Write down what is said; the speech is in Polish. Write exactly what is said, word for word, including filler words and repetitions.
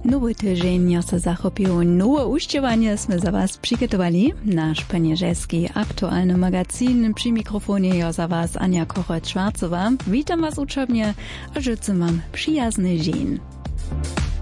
Nowy tydzień se zachopił nowe uściewanie sme za was przygotowali. Nasz panieżeski aktualny magazyn przy mikrofonie ja za was Ania Kochot-Schwarzowa. Witam was uczobnie, a życzę wam przyjazny dzień.